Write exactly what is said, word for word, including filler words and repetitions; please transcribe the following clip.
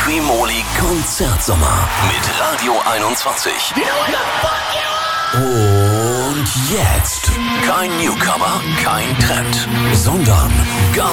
Streamoli Konzertsommer mit Radio einundzwanzig. Und jetzt kein Newcomer, kein Trend, sondern